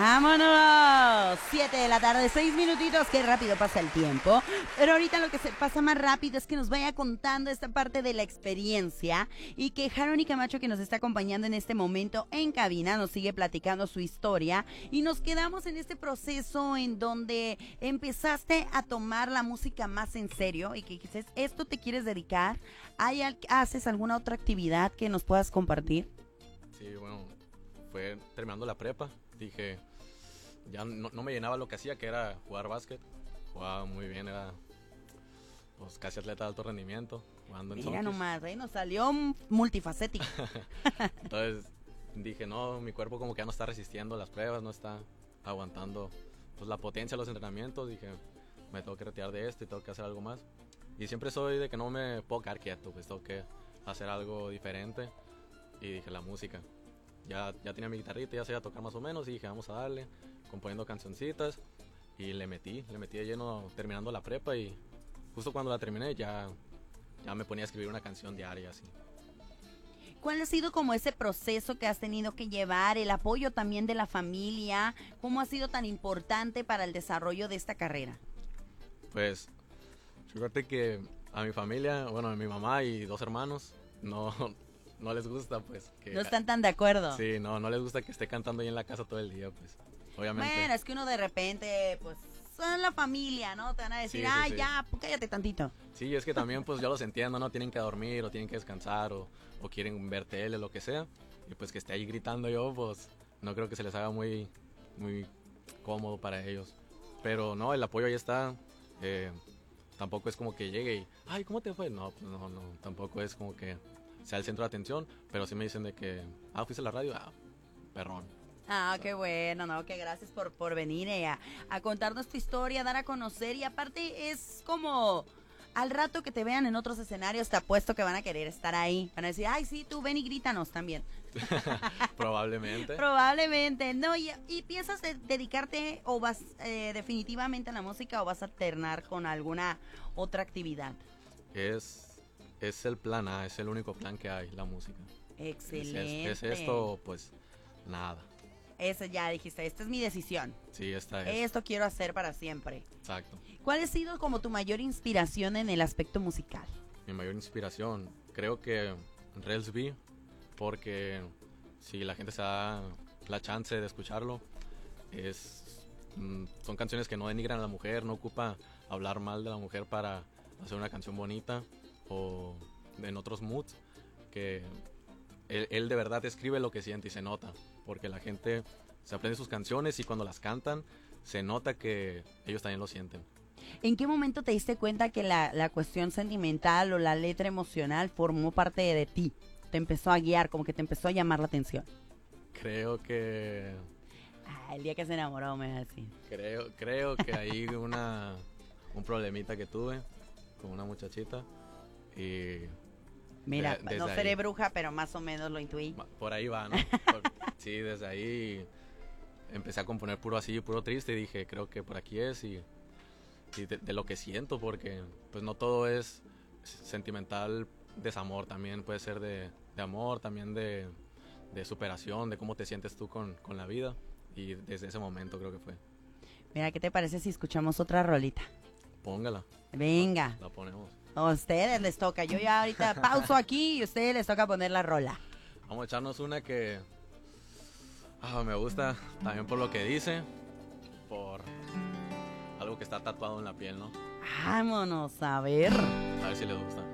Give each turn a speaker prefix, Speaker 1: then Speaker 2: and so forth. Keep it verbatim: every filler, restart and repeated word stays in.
Speaker 1: ¡Vámonos! Siete de la tarde, seis minutitos, qué rápido pasa el tiempo. Pero ahorita lo que se pasa más rápido es que nos vaya contando esta parte de la experiencia y que Harold Camacho, que nos está acompañando en este momento en cabina, nos sigue platicando su historia y nos quedamos en este proceso en donde empezaste a tomar la música más en serio y que dices, ¿esto te quieres dedicar? ¿Hay, ¿Haces alguna otra actividad que nos puedas compartir?
Speaker 2: Sí, bueno, fue terminando la prepa, dije, ya no, no me llenaba lo que hacía, que era jugar básquet. Jugaba muy bien, era pues casi atleta de alto rendimiento, jugando en
Speaker 1: Mira
Speaker 2: Sonkis.
Speaker 1: nomás, ¿eh? Nos salió multifacético.
Speaker 2: Entonces dije, no, mi cuerpo como que ya no está resistiendo las pruebas, no está aguantando pues la potencia de los entrenamientos. Dije, me tengo que retirar de esto y tengo que hacer algo más. Y siempre soy de que no me puedo quedar quieto, pues tengo que hacer algo diferente. Y dije, la música. Ya, ya tenía mi guitarrita, ya sabía tocar más o menos, y dije, vamos a darle, componiendo cancioncitas. Y le metí, le metí de lleno terminando la prepa, y justo cuando la terminé ya, ya me ponía a escribir una canción diaria, así.
Speaker 1: ¿Cuál ha sido como ese proceso que has tenido que llevar, el apoyo también de la familia? ¿Cómo ha sido tan importante para el desarrollo de esta carrera?
Speaker 2: Pues, fíjate que a mi familia, bueno, a mi mamá y dos hermanos, no, no les gusta, pues. Que,
Speaker 1: no están tan de acuerdo.
Speaker 2: Sí, no, no les gusta que esté cantando ahí en la casa todo el día, pues, obviamente.
Speaker 1: Bueno, es que uno de repente, pues, son la familia, ¿no? Te van a decir,
Speaker 2: Sí, sí,
Speaker 1: ah,
Speaker 2: sí.
Speaker 1: ya, pues, cállate tantito.
Speaker 2: Sí, es que también, pues, yo los entiendo, ¿no? Tienen que dormir o tienen que descansar o, o quieren ver tele, lo que sea. Y pues que esté ahí gritando yo, pues, no creo que se les haga muy, muy cómodo para ellos. Pero no, el apoyo ahí está. Eh, tampoco es como que llegue y, ay, ¿cómo te fue? No, pues no, no, tampoco es como que sea el centro de atención, pero sí me dicen de que, ah, fuiste a la radio, ah, perrón.
Speaker 1: Ah, qué bueno, no, que gracias por, por venir eh, a, a contarnos tu historia, dar a conocer y aparte es como al rato que te vean en otros escenarios te apuesto que van a querer estar ahí, van a decir, ay sí, tú ven y grítanos también.
Speaker 2: Probablemente.
Speaker 1: Probablemente, no, y, y piensas de, dedicarte o vas eh, definitivamente a la música o vas a alternar con alguna otra actividad.
Speaker 2: Es, es el plan A, es el único plan que hay, la música.
Speaker 1: Excelente.
Speaker 2: Es, es, es esto, pues, nada.
Speaker 1: Eso ya dijiste, esta es mi decisión.
Speaker 2: Sí, esta es.
Speaker 1: Esto quiero hacer para siempre.
Speaker 2: Exacto.
Speaker 1: ¿Cuál ha sido como tu mayor inspiración en el aspecto musical?
Speaker 2: Mi mayor inspiración, creo que Rels B, porque si la gente se da la chance de escucharlo, es, son canciones que no denigran a la mujer, no ocupa hablar mal de la mujer para hacer una canción bonita o en otros moods, que él, él de verdad escribe lo que siente y se nota, porque la gente se aprende sus canciones y cuando las cantan se nota que ellos también lo sienten.
Speaker 1: ¿En qué momento te diste cuenta que la, la cuestión sentimental o la letra emocional formó parte de ti? Te empezó a guiar, como que te empezó a llamar la atención.
Speaker 2: Creo que...
Speaker 1: Ah, el día que se enamoró me va a decir.
Speaker 2: Creo, creo que hay una, un problemita que tuve con una muchachita y...
Speaker 1: Mira,
Speaker 2: de,
Speaker 1: no
Speaker 2: ahí,
Speaker 1: seré bruja, pero más o menos lo intuí.
Speaker 2: Por ahí va, ¿no? Por, sí, desde ahí empecé a componer puro así, puro triste y dije, creo que por aquí es y... y de, de lo que siento, porque pues no todo es sentimental, desamor, también puede ser de, de amor, también de, de superación, de cómo te sientes tú con, con la vida, y desde ese momento creo que fue.
Speaker 1: Mira, ¿qué te parece si escuchamos otra rolita?
Speaker 2: Póngala.
Speaker 1: Venga.
Speaker 2: La, la ponemos.
Speaker 1: A ustedes les toca, yo ya ahorita pauso aquí y a ustedes les toca poner la rola.
Speaker 2: Vamos a echarnos una que ah, me gusta también por lo que dice, por... algo que está tatuado en la piel, ¿no?
Speaker 1: Vámonos a ver.
Speaker 2: A ver si les gusta.